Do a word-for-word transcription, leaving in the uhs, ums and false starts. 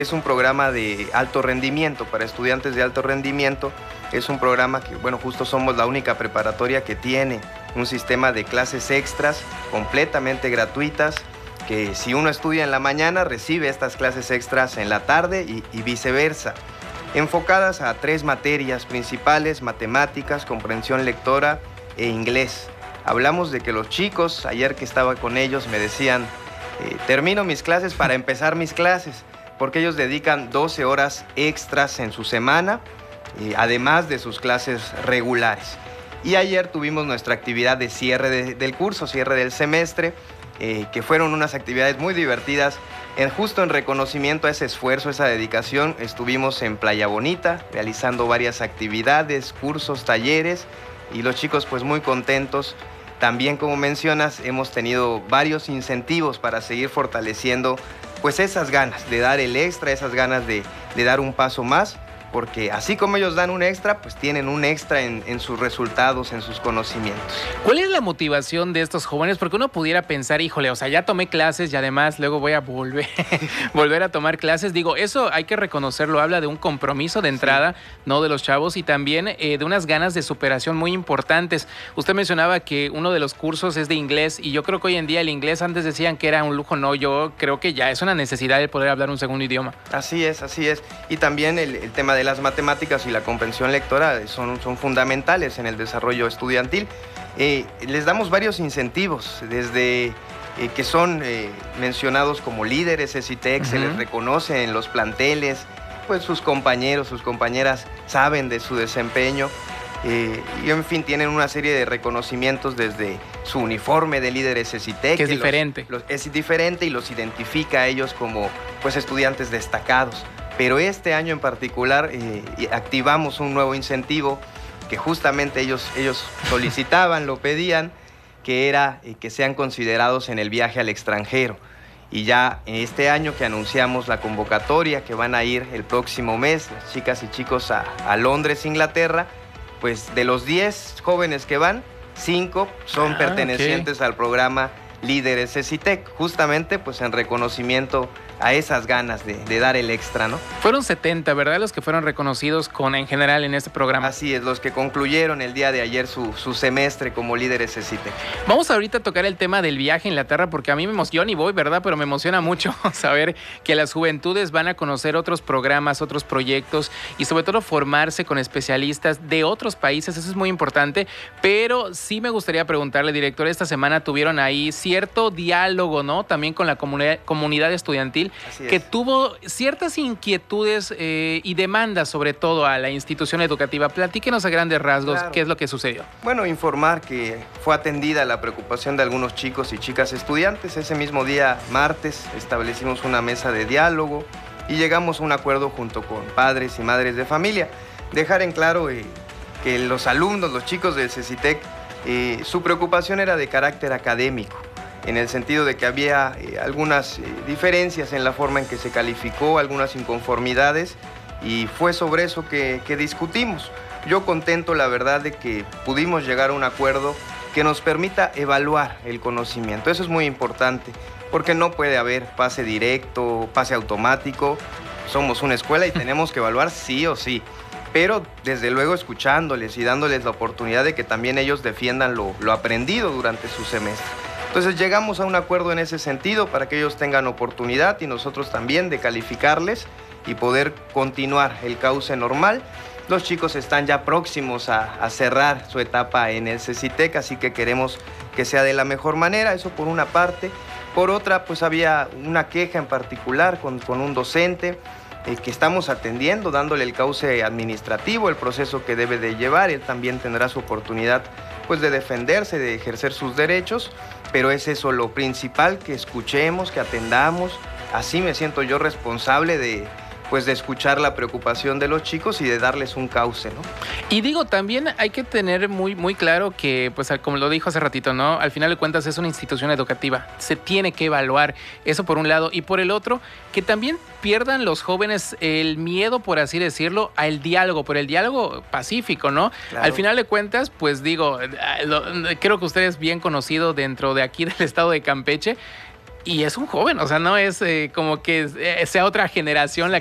Es un programa de alto rendimiento, para estudiantes de alto rendimiento. Es un programa que, bueno, justo somos la única preparatoria que tiene un sistema de clases extras completamente gratuitas, que si uno estudia en la mañana, recibe estas clases extras en la tarde y, y viceversa, enfocadas a tres materias principales: matemáticas, comprensión lectora e inglés. Hablamos de que los chicos, ayer que estaba con ellos, me decían, eh, termino mis clases para empezar mis clases, porque ellos dedican doce horas extras en su semana, eh, además de sus clases regulares. Y ayer tuvimos nuestra actividad de cierre de, del curso, cierre del semestre, eh, que fueron unas actividades muy divertidas. En, justo en reconocimiento a ese esfuerzo, esa dedicación, estuvimos en Playa Bonita realizando varias actividades, cursos, talleres, y los chicos pues muy contentos. También, como mencionas, hemos tenido varios incentivos para seguir fortaleciendo pues esas ganas de dar el extra, esas ganas de, de dar un paso más, porque así como ellos dan un extra, pues tienen un extra en, en sus resultados, en sus conocimientos. ¿Cuál es la motivación de estos jóvenes? Porque uno pudiera pensar, híjole, o sea, ya tomé clases y además luego voy a volver, volver a tomar clases. Digo, eso hay que reconocerlo, habla de un compromiso de entrada, sí, no de los chavos, y también eh, de unas ganas de superación muy importantes. Usted mencionaba que uno de los cursos es de inglés, y yo creo que hoy en día el inglés, antes decían que era un lujo, no, yo creo que ya es una necesidad el poder hablar un segundo idioma. Así es, así es. Y también el, el tema de las matemáticas y la comprensión lectora son, son fundamentales en el desarrollo estudiantil. Eh, les damos varios incentivos, desde eh, que son eh, mencionados como líderes E S I T E C, uh-huh. Se les reconoce en los planteles, pues sus compañeros, sus compañeras saben de su desempeño, eh, y en fin, tienen una serie de reconocimientos desde su uniforme de líderes E S I T E C. Que es diferente. Los, los, es diferente y los identifica a ellos como pues, estudiantes destacados. Pero este año en particular eh, activamos un nuevo incentivo que justamente ellos, ellos solicitaban, lo pedían, que era eh, que sean considerados en el viaje al extranjero. Y ya este año que anunciamos la convocatoria, que van a ir el próximo mes, las chicas y chicos a, a Londres, Inglaterra, pues de los diez jóvenes que van, cinco son ah, pertenecientes okay. al programa Líderes E S I T E C, justamente pues en reconocimiento a esas ganas de, de dar el extra, ¿no? Fueron setenta, ¿verdad? Los que fueron reconocidos con en general en este programa. Así es, los que concluyeron el día de ayer su, su semestre como líderes E S I T E C. Vamos ahorita a tocar el tema del viaje a Inglaterra, porque a mí me emociona, y voy, ¿verdad? Pero me emociona mucho saber que las juventudes van a conocer otros programas, otros proyectos, y sobre todo formarse con especialistas de otros países. Eso es muy importante, pero sí me gustaría preguntarle, director, esta semana tuvieron ahí cierto diálogo, ¿no? También con la comunidad, comunidad estudiantil, que tuvo ciertas inquietudes eh, y demandas, sobre todo a la institución educativa. Platíquenos a grandes rasgos, claro, qué es lo que sucedió. Bueno, informar que fue atendida la preocupación de algunos chicos y chicas estudiantes. Ese mismo día, martes, establecimos una mesa de diálogo y llegamos a un acuerdo junto con padres y madres de familia. Dejar en claro eh, que los alumnos, los chicos del C E C I T E C, eh, su preocupación era de carácter académico, en el sentido de que había eh, algunas eh, diferencias en la forma en que se calificó, algunas inconformidades, y fue sobre eso que, que discutimos. Yo contento, la verdad, de que pudimos llegar a un acuerdo que nos permita evaluar el conocimiento. Eso es muy importante, porque no puede haber pase directo, pase automático. Somos una escuela y tenemos que evaluar sí o sí, pero desde luego escuchándoles y dándoles la oportunidad de que también ellos defiendan lo, lo aprendido durante su semestre. Entonces llegamos a un acuerdo en ese sentido para que ellos tengan oportunidad y nosotros también de calificarles y poder continuar el cauce normal. Los chicos están ya próximos a, a cerrar su etapa en el C E C I T E C, así que queremos que sea de la mejor manera, eso por una parte. Por otra, pues había una queja en particular con, con un docente eh, que estamos atendiendo, dándole el cauce administrativo, el proceso que debe de llevar. Él también tendrá su oportunidad pues, de defenderse, de ejercer sus derechos. Pero es eso lo principal, que escuchemos, que atendamos. Así me siento yo responsable de, pues, de escuchar la preocupación de los chicos y de darles un cauce, ¿no? Y digo, también hay que tener muy, muy claro que, pues como lo dijo hace ratito, ¿no? Al final de cuentas es una institución educativa. Se tiene que evaluar eso por un lado. Y por el otro, que también pierdan los jóvenes el miedo, por así decirlo, al diálogo, por el diálogo pacífico, ¿no? Claro. Al final de cuentas, pues digo, lo, creo que usted es bien conocido dentro de aquí del estado de Campeche. Y es un joven, o sea, no es eh, como que sea otra generación la